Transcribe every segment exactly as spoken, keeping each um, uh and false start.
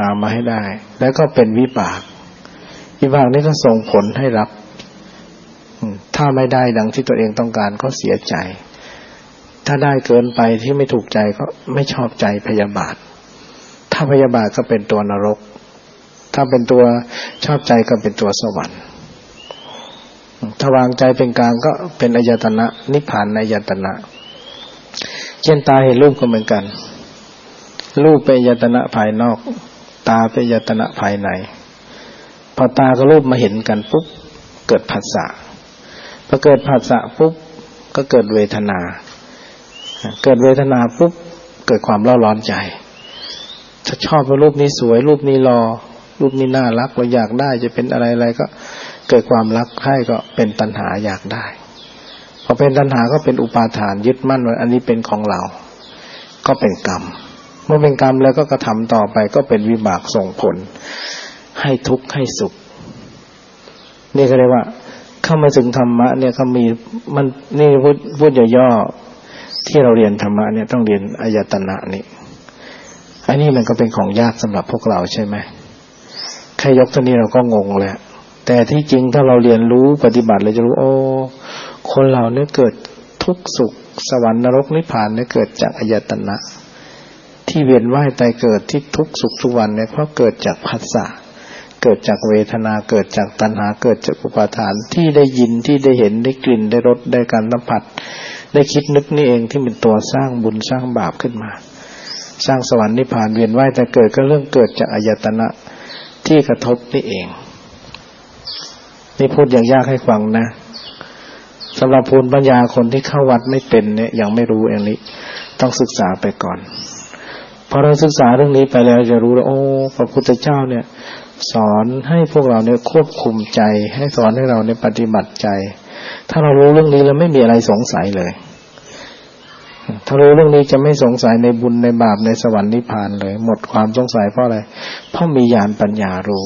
ามมาให้ได้แล้วก็เป็นวิบากวิบากนี้ก็ส่งผลให้รับถ้าไม่ได้ดังที่ตัวเองต้องการก็เสียใจถ้าได้เกินไปที่ไม่ถูกใจก็ไม่ชอบใจพยาบาทถ้าพยาบาทก็เป็นตัวนรกถ้าเป็นตัวชอบใจก็เป็นตัวสวรรค์ถ้าวางใจเป็นกลางก็เป็นอายตนะนิพพานในอายตนะเช่นตาเห็นรูปก็เหมือนกันรูปเป็นอายตนะภายนอกตาเป็นอายตนะภายในพอตากับรูปมาเห็นกันปุ๊บเกิดผัสสะพอเกิดผัสสะปุ๊บก็เกิดเวทนาเกิดเวทนาปุ๊บเกิดความเร่าร้อนใจถ้าชอบว่ารูปนี้สวยรูปนี้หล่อรูปนี้น่ารักเราอยากได้จะเป็นอะไรๆก็เกิดความรักใคร่ก็เป็นตัณหาอยากได้พอเป็นตัณหาก็เป็นอุปาทานยึดมั่นว่าอันนี้เป็นของเราก็เป็นกรรมเมื่อเป็นกรรมแล้วก็กระทำต่อไปก็เป็นวิบากส่งผลให้ทุกข์ให้สุขนี่ก็เรียกว่าเข้ามาถึงธรรมะเนี่ยเขามีมันนี่พูดพูดย่อๆที่เราเรียนธรรมะเนี่ยต้องเรียนอายตนะนี่อันนี้มันก็เป็นของยากสำหรับพวกเราใช่ไหมแค่ยกตัวนี้เราก็งงเลยแต่ที่จริงถ้าเราเรียนรู้ปฏิบัติเราจะรู้โอ้คนเราเนี่ยเกิดทุกข์สุขสวรรค์นรกนิพพานเนี่ยเกิดจากอายตนะที่เวียนว่ายตายเกิดที่ทุกข์สุขทุกวันเนี่ยเพราะเกิดจากผัสสะเกิดจากเวทนาเกิดจากตัณหาเกิดจากอุปาทานที่ได้ยินที่ได้เห็นได้กลิ่นได้รสได้การสัมผัสได้คิดนึกนี่เองที่เป็นตัวสร้างบุญสร้างบาปขึ้นมาสร้างสวรรค์นิพพานเวียนว่ายตายเกิดก็เรื่องเกิดจากอายตนะที่กระทบนี่เองนี่พูดอย่างยากให้ฟังนะสำหรับภูมิปัญญาคนที่เข้าวัดไม่เป็นเนี่ยยังไม่รู้อย่างนี้ต้องศึกษาไปก่อนพอเราศึกษาเรื่องนี้ไปแล้วจะรู้ว่าโอ้พระพุทธเจ้าเนี่ยสอนให้พวกเราเนี่ยควบคุมใจให้สอนให้เราเนี่ยปฏิบัติใจถ้าเรารู้เรื่องนี้แล้วไม่มีอะไรสงสัยเลยถ้ารู้เรื่องนี้จะไม่สงสัยในบุญในบาปในสวรรค์นิพพานเลยหมดความสงสัยเพราะอะไรเพราะมีญาณปัญญารู้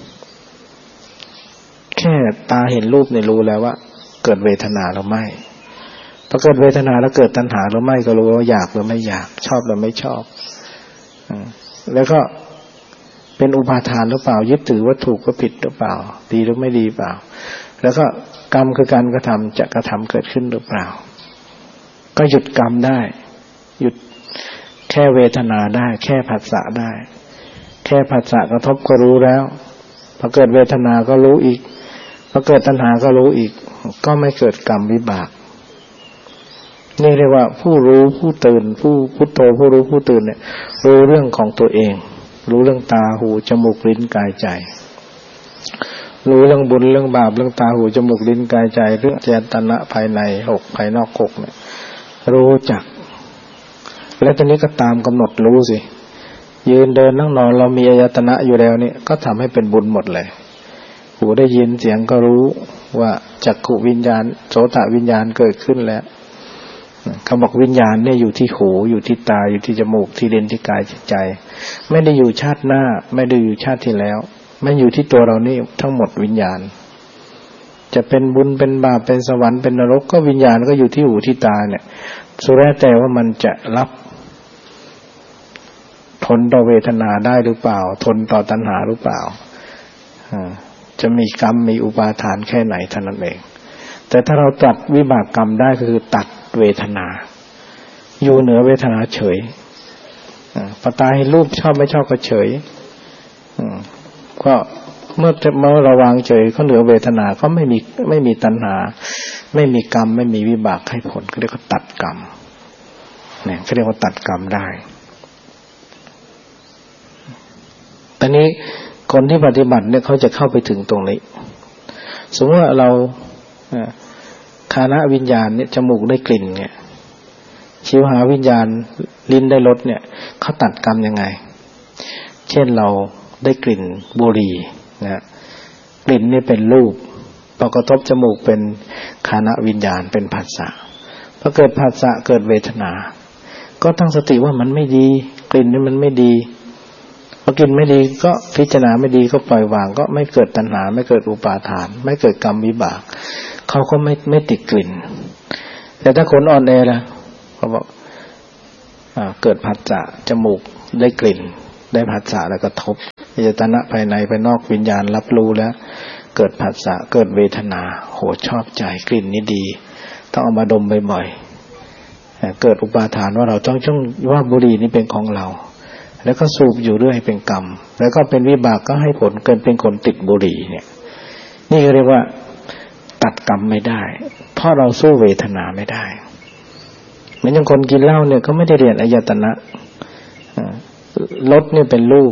แค่ตาเห็นรูปเนี่ยรู้แล้วว่าเกิดเวทนาหรือไม่พอเกิดเวทนาแล้วเกิดตัณหาหรือไม่ก็รู้ว่าอยากหรือไม่อยากชอบหรือไม่ชอบแล้วก็เป็นอุปาทานหรือเปล่ายึดถือว่าถูกว่าผิดหรือเปล่าดีหรือไม่ดีเปล่าแล้วก็กรรมคือการกระทำจะกระทำเกิดขึ้นหรือเปล่าก็หยุดกรรมได้หยุดแค่เวทนาได้แค่ผัสสะได้แค่ผัสสะกระทบก็รู้แล้วพอเกิดเวทนาก็รู้อีกพอเกิดตัณหาก็รู้อีกก็ไม่เกิดกรรมวิบากนี่เรียกว่าผู้รู้ผู้ตื่นผู้พุทโธผู้รู้ผู้ตื่นเนี่ยรู้เรื่องของตัวเองรู้เรื่องตาหูจมูกลิ้นกายใจรู้เรื่องบุญเรื่องบาปเรื่องตาหูจมูกลิ้นกายใจเรื่องเจตนะภายในหกภายนอกหกเนี่ยรู้จักแล้วตอนนี้ก็ตามกำหนดรู้สิยืนเดินนั่งนอนเรามีอายตนะอยู่แล้วนี่ก็ทำให้เป็นบุญหมดเลยหูได้ยินเสียงก็รู้ว่าจักขุวิญญาณโสตวิญญาณเกิดขึ้นแล้วเขาบอกวิญญาณเนี่ยอยู่ที่หูอยู่ที่ตาอยู่ที่จมูกที่ลิ้นที่กายที่ใจไม่ได้อยู่ชาติหน้าไม่ได้อยู่ชาติที่แล้วไม่อยู่ที่ตัวเรานี่ทั้งหมดวิญญาณจะเป็นบุญเป็นบาปเป็นสวรรค์เป็นนรกก็วิญญาณก็อยู่ที่หูที่ตาเนี่ยสุดแต่ว่ามันจะรับทนต่อเวทนาได้หรือเปล่าทนต่อตัณหาหรือเปล่าจะมีกรรมมีอุปาทานแค่ไหนเท่านั้นเองแต่ถ้าเราตัดวิบากกรรมได้คือตัดเวทนาอยู่เหนือเวทนาเฉยพอตาเห็นรูปชอบไม่ชอบก็เฉยก็เมื่อเมื่อระวังเฉยเขาเหนือเวทนาก็ไม่มีไม่มีตัณหาไม่มีกรรมไม่มีวิบากให้ผลเขาเรียกว่าตัดกรรมเนี่ยเขาเรียกว่าตัดกรรมได้ตอนนี้คนที่ปฏิบัติเนี่ยเขาจะเข้าไปถึงตรงนี้สมมติว่าเราคานะวิญญาณเนี่ยจมูกได้กลิ่นเนี่ยชิวหาวิญญาณลิ้นได้รสเนี่ยเขาตัดกรรมยังไงเช่นเราได้กลิ่นบุหรี่นะกลิ่นนี่เป็นรูปพอกระทบจมูกเป็นคานะวิญญาณเป็นผัสสะพอเกิดผัสสะเกิดเวทนาก็ตั้งสติว่ามันไม่ดีกลิ่นนี่มันไม่ดีพอกินไม่ดีก็พิจารณาไม่ดีก็ปล่อยวางก็ไม่เกิดตัณหาไม่เกิดอุปาทานไม่เกิดกรรมวิบากเขาก็ไม่ไม่ติดกลิ่นแต่ถ้าคนอ่อนแอล่ะเขาบอกอ่าเกิดผัสสะจมูกได้กลิ่นได้ผัสสะแล้วกระทบอายตนะภายในภายนอกวิญญาณรับรู้แล้วเกิดผัสสะเกิดเวทนาโหชอบใจกลิ่นนี้ดีต้องเอามาดมบ่อยๆเกิดอุปาทานว่าเราต้องช่องว่าบุหรี่นี่เป็นของเราแล้วก็สูบอยู่เรื่อยเป็นกรรมแล้วก็เป็นวิบากก็ให้ผลเกินเป็นคนติดบุหรี่เนี่ยนี่เรียกว่าตัดกรรมไม่ได้เพราะเราสู้เวทนาไม่ได้เหมือนอย่างคนกินเหล้าเนี่ยเขาไม่ได้เรียนอายตนะรสเนี่ยเป็นรูป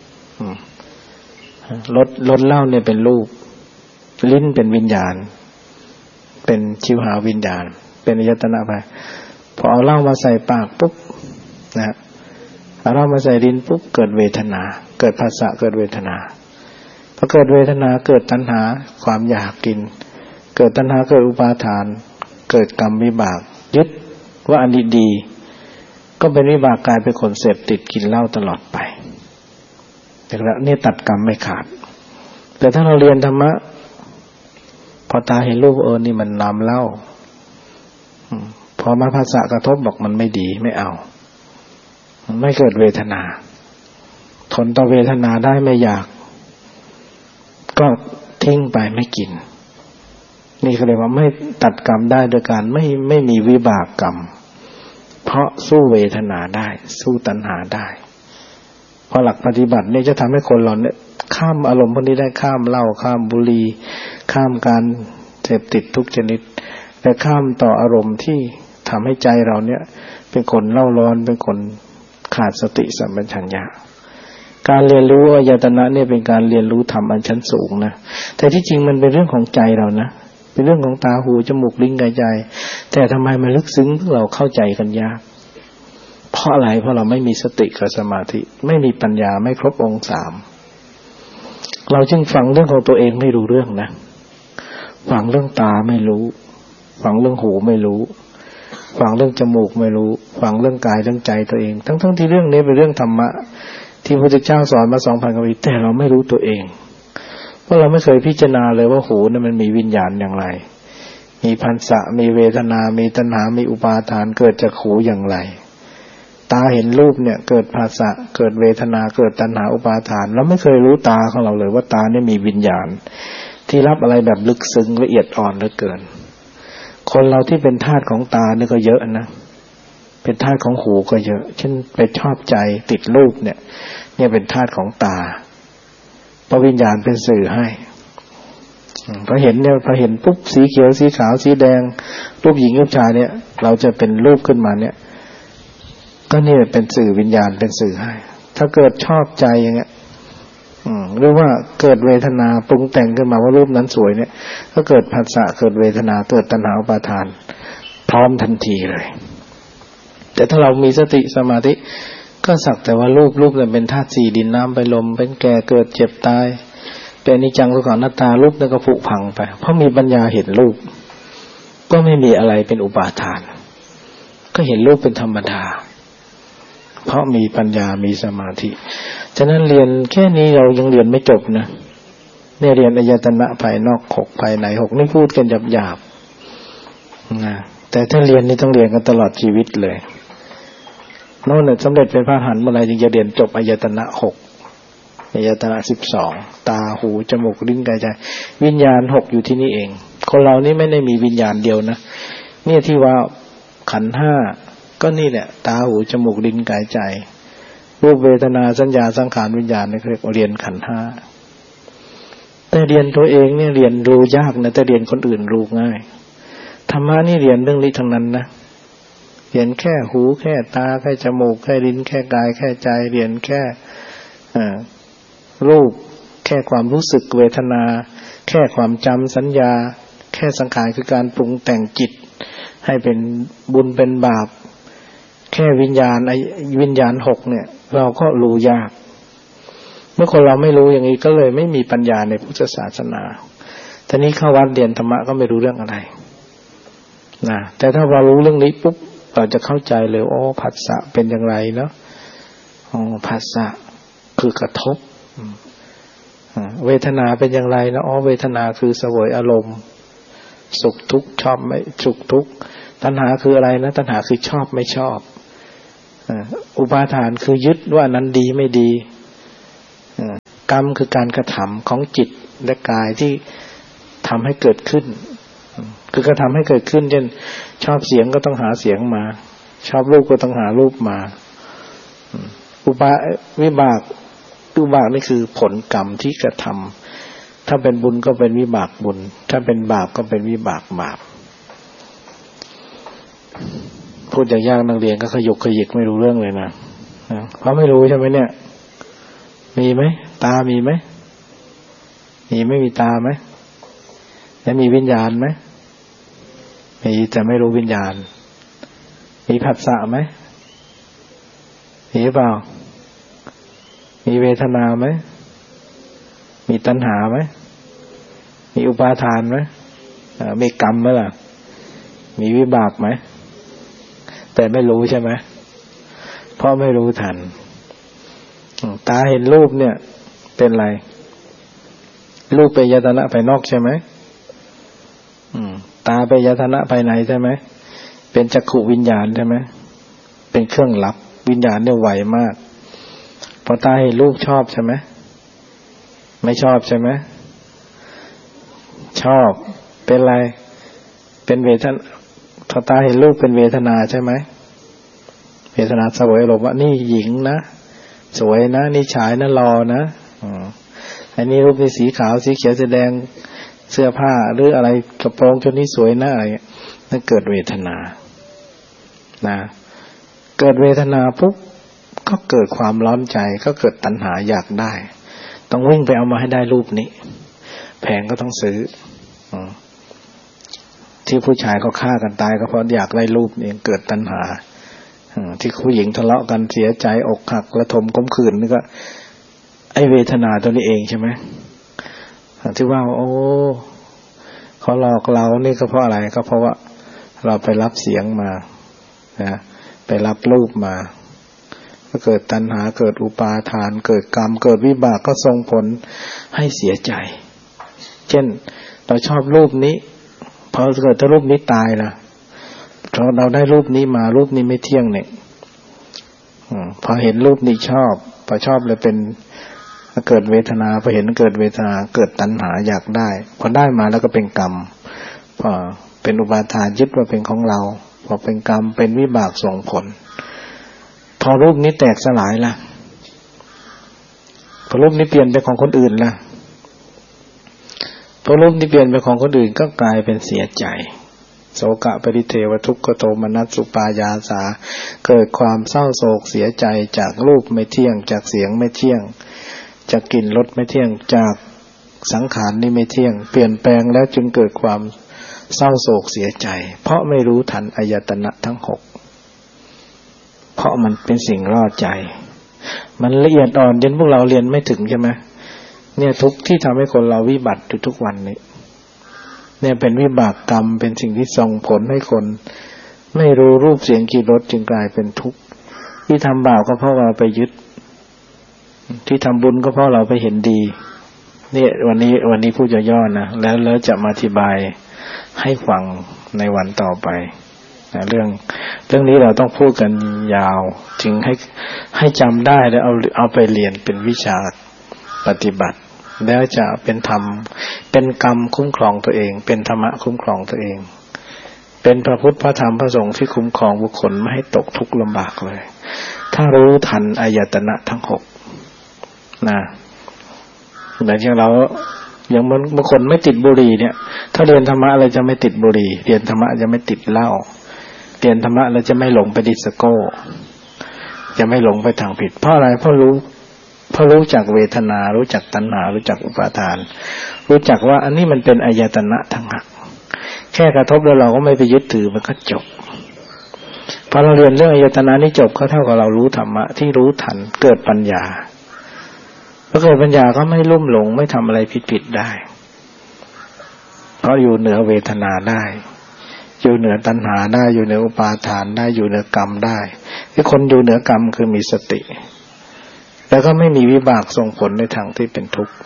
รสรสเหล้าเนี่ยเป็นรูปลิ้นเป็นวิญญาณเป็นชิวหาวิญญาณเป็นอายตนะไปพอเอาเหล้ามาใส่ปากปุ๊บนะเอาเหล้ามาใส่ลิ้นปุ๊บเกิดเวทนาเกิดภาษาเกิดเวทนาพอเกิดเวทนาเกิดตัณหาความอยากกินเกิดตัณหาเกิดอุปาทานเกิดกรรมวิบากยึดว่าอันนี้ดีก็เป็นวิบากกลายเป็นคนเสพติดกินเหล้าตลอดไปแต่ละนี่ตัดกรรมไม่ขาดแต่ถ้าเราเรียนธรรมะพอตาเห็นรูปเออนี่มันนำเหล้าพอมาภาษากระทบบอกมันไม่ดีไม่เอาไม่เกิดเวทนาทนต่อเวทนาได้ไม่อยากก็ทิ้งไปไม่กินนี่เขาเรียกว่าไม่ตัดกรรมได้โดยการไม่ไม่มีวิบากกรรมเพราะสู้เวทนาได้สู้ตัณหาได้เพราะหลักปฏิบัติเนี่ยจะทำให้คนเราเนี่ยข้ามอารมณ์พวกนี้ได้ข้ามเหล้าข้ามบุหรี่ข้ามการเสพติดทุกชนิดและข้ามต่ออารมณ์ที่ทำให้ใจเราเนี่ยเป็นคนเล่าร้อนเป็นคนขาดสติสัมปชัญญะการเรียนรู้อายตนะเนี่ยเป็นการเรียนรู้ธรรมอันชั้นสูงนะแต่ที่จริงมันเป็นเรื่องของใจเรานะเป็นเรื่องของตาหูจมูกลิ้นกายใจแต่ทำไมมันลึกซึ้งเราเข้าใจกันยากเพราะอะไรเพราะเราไม่มีสติกับสมาธิไม่มีปัญญาไม่ครบองค์สามเราจึงฟังเรื่องของตัวเองไม่รู้เรื่องนะฟังเรื่องตาไม่รู้ฟังเรื่องหูไม่รู้ฟังเรื่องจมูกไม่รู้ฟังเรื่องกายเรื่องใจตัวเองทั้งๆที่เรื่องนี้เป็นเรื่องธรรมะที่พระพุทธเจ้าสอนมา สองพัน กว่าปีแต่เราไม่รู้ตัวเองเพราะเราไม่เคยพิจารณาเลยว่าหูนั้นมันมีวิญญาณอย่างไรมีผัสสะมีเวทนามีตัณหามีอุปาทานเกิดจากหูอย่างไรตาเห็นรูปเนี่ยเกิดภาษะเกิดเวทนาเกิดตัณหาอุปาทานเราไม่เคยรู้ตาของเราเลยว่าตาเนี่ยมีวิญญาณที่รับอะไรแบบลึกซึ้งละเอียดอ่อนเหลือเกินคนเราที่เป็นธาตุของตาเนี่ยก็เยอะนะเป็นธาตุของหูก็เยอะเช่นไปชอบใจติดรูปเนี่ยเนี่ยเป็นธาตุของตาเพราะวิญญาณเป็นสื่อให้พอเห็นเนี่ยพอเห็นปุ๊บสีเขียวสีขาวสีแดงรูปหญิงรูปชายเนี่ยเราจะเป็นรูปขึ้นมาเนี่ยก็นี่เป็นสื่อวิญญาณเป็นสื่อให้ถ้าเกิดชอบใจอย่างเงี้ยหรือว่าเกิดเวทนาปรุงแต่งขึ้นมาว่ารูปนั้นสวยเนี่ยก็เกิดผัสสะเกิดเวทนาเกิดตัณหาอุปาทานพร้อมทันทีเลยแต่ถ้าเรามีสติสมาธิก็สักแต่ว่ารูปรูปเนี่ยเป็นธาตุสี่ดินน้ำไฟลมเป็นแก่เกิดเจ็บตายเป็นอนิจจังทุกขังอนัตตารูปเนี่ยก็ผุพังไปเพราะมีปัญญาเห็นรูปก็ไม่มีอะไรเป็นอุปาทานก็เห็นรูปเป็นธรรมดาเพราะมีปัญญามีสมาธิฉะนั้นเรียนแค่นี้เรายังเรียนไม่จบนะเนี่ยเรียนอายตนะภายนอกหกภายในหกนี่พูดกันหยาบๆนะแต่ถ้าเรียนนี่ต้องเรียนกันตลอดชีวิตเลยโน่นเนี่ยสำเร็จเป็นพระอรหันต์เมื่อไหร่จึงจะเรียนจบอายตนะหกอายตนะสิบสองตาหูจมูกลิ้นกายใจวิญญาณหกอยู่ที่นี่เองคนเรานี่ไม่ได้มีวิญญาณเดียวนะเนี่ยที่ว่าขันธ์ห้าก็นี่แหละตาหูจมูกลิ้นกายใจรูปเวทนาสัญญาสังขารวิญญาณนี่เรียกว่าเรียนขันธ์ห้าแต่เรียนตัวเองเนี่ยเรียนรู้ยากนะแต่เรียนคนอื่นรู้ง่ายธรรมะนี่เรียนเรื่องนี้ทั้งนั้นนะเรียนแค่หูแค่ตาแค่จมูกแค่ลิ้นแค่กายแค่ใจเรียนแค่รูปแค่ความรู้สึกเวทนาแค่ความจำสัญญาแค่สังขารคือการปรุงแต่งจิตให้เป็นบุญเป็นบาปแค่วิญญาณไอ้วิญญาณหกเนี่ยเราก็รู้ยากเมื่อคนเราไม่รู้อย่างนี้ก็เลยไม่มีปัญญาในพุทธศาสนาทีนี้เข้าวัดเรียนธรรมะก็ไม่รู้เรื่องอะไรนะแต่ถ้าเรารู้เรื่องนี้ปุ๊บเราจะเข้าใจเลยอ๋อผัสสะเป็นอย่างไรเนาะอ๋อผัสสะคือกระทบเวทนาเป็นอย่างไรนะอ๋อเวทนาคือเสวยอารมณ์สุขทุกข์ชอบไม่สุขทุกข์ตัณหาคืออะไรนะตัณหาคือชอบไม่ชอบอุปาทานคือยึดว่านั้นดีไม่ดีกรรมคือการกระทำของจิตและกายที่ทำให้เกิดขึ้นคือกระทำให้เกิดขึ้นเช่นชอบเสียงก็ต้องหาเสียงมาชอบรูปก็ต้องหารูปมาอุบาวิบากวิบากนี่คือผลกรรมที่กระทำถ้าเป็นบุญก็เป็นวิบากบุญถ้าเป็นบาปก็เป็นวิบากบาปพูดยากๆนักเรียนก็ขยุกขยิกไม่รู้เรื่องเลยนะเพราะไม่รู้ใช่ไหมเนี่ยมีไหมตามีไหมมีไม่มีตาไหมแล้วมีวิญญาณไหมมีแต่ไม่รู้วิญญาณมีผัสสะไหมมีเปล่ามีเวทนาไหมมีตัณหาไหมมีอุปาทานไหมมีกรรมไหมล่ะมีวิบากไหมแต่ไม่รู้ใช่ไหมเพราะไม่รู้ทันตาเห็นรูปเนี่ยเป็นไรรูปเป็นยตนะภายนอกใช่ไหมตาเป็นยตนะภายในใช่ไหมเป็นจักขุวิญญาณใช่ไหมเป็นเครื่องรับวิญญาณเนี่ยไวมากพอตาเห็นรูปชอบใช่ไหมไม่ชอบใช่ไหมชอบเป็นไรเป็นเวทนาพอตาเห็นรูปเป็นเวทนาใช่ไหมเวทนาเสวยอารมณ์ว่านี่หญิงนะสวยนะนี่ชายนะรอนะอ๋ออันนี้รูปเป็นสีขาวสีเขียวสีแดงเสื้อผ้าหรืออะไรกระโปรงชุดนี้สวยนะอะไรนั่นเกิดเวทนานะเกิดเวทนาปุ๊บก็เกิดความร้อนใจก็เกิดตัณหาอยากได้ต้องวิ่งไปเอามาให้ได้รูปนี้แพงก็ต้องซื้อที่ผู้ชายเขาฆ่ากันตายก็เพราะอยากได้รูปนี้เกิดตัณหาที่ผู้หญิงทะเลาะกันเสียใจอกหักระทมก้มขื่นนี่ก็ไอเวทนาตัวนี้เองใช่ไหมที่ว่าโอ้เขาหลอกเรานี่ก็เพราะอะไรก็เพราะว่าเราไปรับเสียงมานะไปรับรูปมาก็เกิดตัณหาเกิดอุปาทานเกิดกรรมเกิดวิบากก็ส่งผลให้เสียใจเช่นเราชอบรูปนี้พอเกิดถ้ารูปนี้ตายล่ะพอเราได้รูปนี้มารูปนี้ไม่เที่ยงเนี่ยพอเห็นรูปนี้ชอบพอชอบเลยเป็นเกิดเวทนาพอเห็นเกิดเวทนาเกิดตัณหาอยากได้พอได้มาแล้วก็เป็นกรรมพอเป็นอุปาทานยึดว่าเป็นของเราพอเป็นกรรมเป็นวิบากส่งผลพอรูปนี้แตกสลายล่ะพอรูปนี้เปลี่ยนเป็นของคนอื่นล่ะพอรูปนี้เปลี่ยนเป็นของคนอื่นก็กลายเป็นเสียใจโศกะปริเทวทุกขโทมนัสสุปายาสาเกิดความเศร้าโศกเสียใจจากรูปไม่เที่ยงจากเสียงไม่เที่ยงจากกลิ่นรสไม่เที่ยงจากสังขารนี่ไม่เที่ยงเปลี่ยนแปลงแล้วจึงเกิดความเศร้าโศกเสียใจเพราะไม่รู้ทันอายตนะทั้งหกเพราะมันเป็นสิ่งล่อใจมันละเอียดอ่อนจนพวกเราเรียนไม่ถึงใช่ไหมเนี่ยทุกที่ทำให้คนเราวิบัติอยู่ทุกวันนี้เนี่ยเป็นวิบากกรรมเป็นสิ่งที่ส่งผลให้คนไม่รู้รูปเสียงกลิ่นรสจึงกลายเป็นทุกข์ที่ทำบาปก็เพราะเราไปยึดที่ทำบุญก็เพราะเราไปเห็นดีเนี่ยวันนี้วันนี้พูดย่อๆนะแล้วแล้วจะมาอธิบายให้ฟังในวันต่อไปนะเรื่องเรื่องนี้เราต้องพูดกันยาวจึงให้ให้จำได้แล้วเอาเอาไปเรียนเป็นวิชาปฏิบัติแล้วจะเป็นธรรมเป็นกรรมคุ้มครองตัวเองเป็นธรรมะคุ้มครองตัวเองเป็นพระพุทธพระธรรมพระสงฆ์ที่คุ้มครองบุคคลไม่ให้ตกทุกข์ลำบากเลยถ้ารู้ทันอายตนะทั้งหกนะอย่างเช่นเราอย่างบางคนไม่ติดบุหรี่เนี่ยถ้าเรียนธรรมะเราจะไม่ติดบุหรี่เรียนธรรมะจะไม่ติดเหล้าเรียนธรรมะเราจะไม่หลงไปดิสโก้จะไม่หลงไปทางผิดเพราะอะไรเพราะรู้เพราะรู้จักเวทนารู้จักตัณหารู้จักอุปาทานรู้จักว่าอันนี้มันเป็นอายตนะทั้งหกแค่กระทบแล้วเราก็ไม่ไปยึดถือมันก็จบพอเราเรียนเรื่องอายตนะนี้จบก็เท่ากับเรารู้ธรรมะที่รู้ทันเกิดปัญญาพอเกิดปัญญาก็ไม่ลุ่มหลงไม่ทำอะไรผิดๆได้เพราะอยู่เหนือเวทนาได้อยู่เหนือตัณหาได้อยู่เหนืออุปาทานได้อยู่เหนือกรรมได้ที่คนอยู่เหนือกรรมคือมีสติแล้วก็ไม่มีวิบากส่งผลในทางที่เป็นทุกข์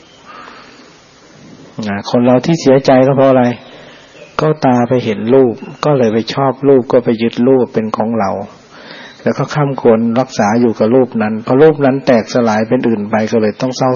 นะคนเราที่เสียใจก็เพราะอะไรก็ตาไปเห็นรูปก็เลยไปชอบรูปก็ไปยึดรูปเป็นของเราแล้วก็ข้ามควรรักษาอยู่กับรูปนั้นพอรูปนั้นแตกสลายเป็นอื่นไปก็เลยต้องเศร้า